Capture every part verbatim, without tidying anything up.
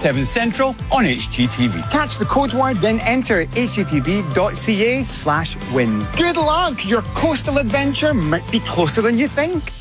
seven Central on H G T V. Catch the code word, then enter hgtv.ca slash win. Good luck! Your coastal adventure might be closer than you think.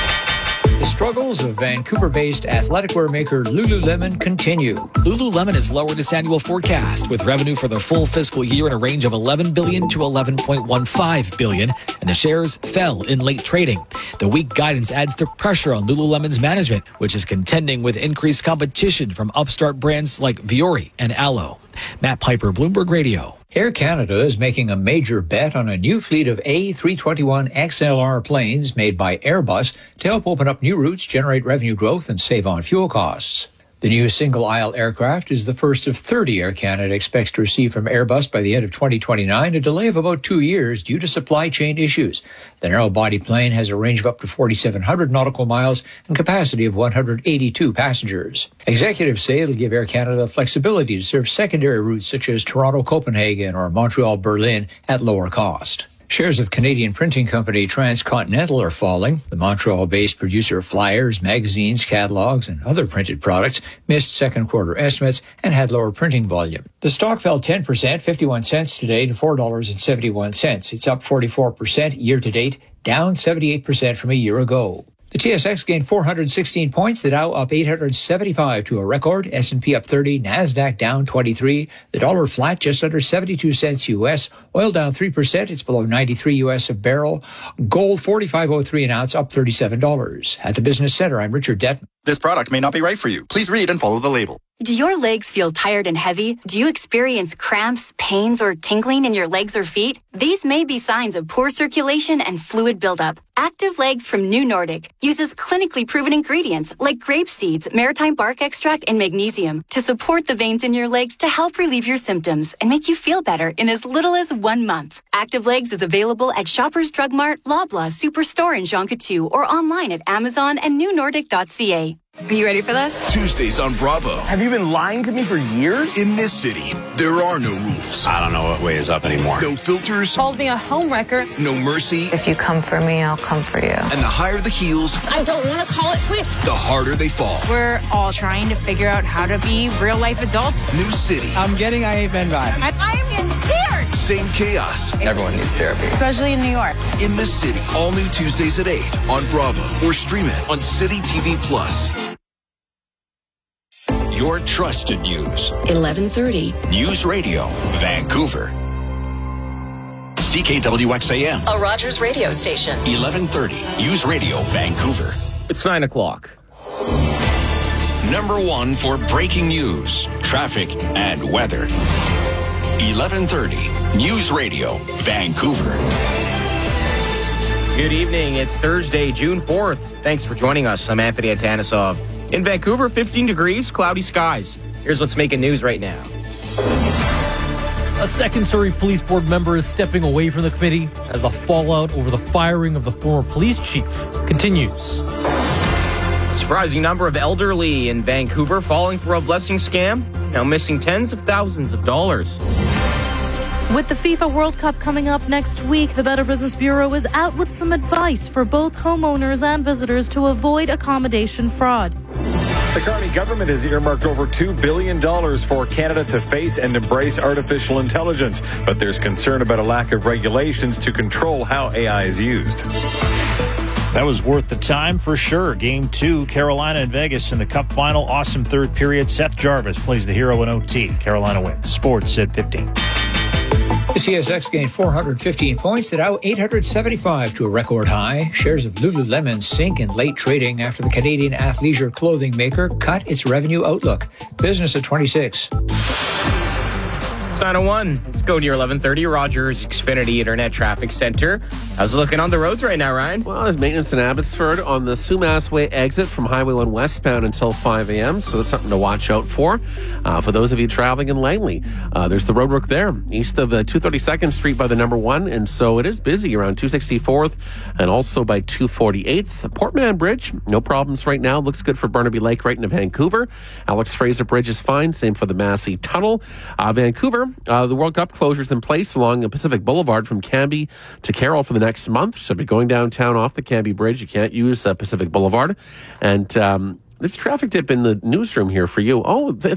The struggles of Vancouver-based athletic wear maker Lululemon continue. Lululemon has lowered its annual forecast, with revenue for the full fiscal year in a range of eleven billion dollars to eleven point one five billion dollars, and the shares fell in late trading. The weak guidance adds to pressure on Lululemon's management, which is contending with increased competition from upstart brands like Vuori and Alo. Matt Piper, Bloomberg Radio. Air Canada is making a major bet on a new fleet of A three twenty-one X L R planes made by Airbus to help open up new routes, generate revenue growth, and save on fuel costs. The new single-aisle aircraft is the first of thirty Air Canada expects to receive from Airbus by the end of twenty twenty-nine, a delay of about two years due to supply chain issues. The narrow-body plane has a range of up to forty-seven hundred nautical miles and capacity of one hundred eighty-two passengers. Executives say it'll give Air Canada flexibility to serve secondary routes such as Toronto-Copenhagen or Montreal-Berlin at lower cost. Shares of Canadian printing company Transcontinental are falling. The Montreal-based producer of flyers, magazines, catalogs, and other printed products missed second quarter estimates and had lower printing volume. The stock fell ten percent, fifty-one cents today to four dollars and seventy-one cents. It's up forty-four percent year to date, down seventy-eight percent from a year ago. The T S X gained four hundred sixteen points, the Dow up eight hundred seventy-five to a record, S and P up thirty, NASDAQ down twenty-three, the dollar flat just under seventy-two cents U S, oil down three percent, it's below ninety-three U S a barrel, gold forty-five oh three an ounce, up thirty-seven dollars. At the Business Center, I'm Richard Detman. This product may not be right for you. Please read and follow the label. Do your legs feel tired and heavy? Do you experience cramps, pains, or tingling in your legs or feet? These may be signs of poor circulation and fluid buildup. Active Legs from New Nordic uses clinically proven ingredients like grape seeds, maritime bark extract, and magnesium to support the veins in your legs to help relieve your symptoms and make you feel better in as little as one month. Active Legs is available at Shoppers Drug Mart, Loblaw, Superstore, and Jean Coutu, or online at Amazon and new nordic dot c a. Are you ready for this? Tuesdays on Bravo. Have you been lying to me for years? In this city, there are no rules. I don't know what way is up anymore. No filters. Called me a homewrecker. No mercy. If you come for me, I'll come for you. And the higher the heels, I don't want to call it quits. The harder they fall. We're all trying to figure out how to be real-life adults. New city. I'm getting I Hate Men vibe. I, I am in tears. Same chaos. Everyone needs therapy. Especially in New York. In this city, all new Tuesdays at eight on Bravo or stream it on City T V Plus. Your trusted news. eleven thirty. News Radio, Vancouver. C K W X A M. A Rogers radio station. eleven thirty. News Radio, Vancouver. It's nine o'clock. Number one for breaking news, traffic, and weather. eleven thirty. News Radio, Vancouver. Good evening. It's Thursday, June fourth. Thanks for joining us. I'm Anthony Atanisov. In Vancouver, fifteen degrees, cloudy skies. Here's what's making news right now. A second Surrey Police Board member is stepping away from the committee as the fallout over the firing of the former police chief continues. Surprising number of elderly in Vancouver falling for a blessing scam, now missing tens of thousands of dollars. With the FIFA World Cup coming up next week, the Better Business Bureau is out with some advice for both homeowners and visitors to avoid accommodation fraud. The Carney government has earmarked over two billion dollars for Canada to face and embrace artificial intelligence, but there's concern about a lack of regulations to control how A I is used. That was worth the time for sure. Game two, Carolina and Vegas in the Cup final. Awesome third period. Seth Jarvis plays the hero in O T. Carolina wins. Sports at fifteen. The T S X gained four hundred fifteen points, the Dow eight hundred seventy-five to a record high. Shares of Lululemon sink in late trading after the Canadian athleisure clothing maker cut its revenue outlook. Business at twenty-six. It's nine oh one. Let's go to your eleven thirty Rogers Xfinity Internet Traffic Center. How's it looking on the roads right now, Ryan? Well, there's maintenance in Abbotsford on the Sumas Way exit from Highway one westbound until five a.m., so it's something to watch out for. Uh, for those of you traveling in Langley, uh, there's the roadwork there, east of uh, two thirty-second Street by the number one, and so it is busy around two sixty-fourth and also by two forty-eighth. The Portman Bridge, no problems right now. Looks good for Burnaby Lake right into Vancouver. Alex Fraser Bridge is fine. Same for the Massey Tunnel. Uh, Vancouver, uh, the World Cup closures in place along Pacific Boulevard from Cambie to Carroll for the next month. So if you're going downtown off the Cambie Bridge, you can't use uh, Pacific Boulevard. And um, there's a traffic dip in the newsroom here for you. Oh, th-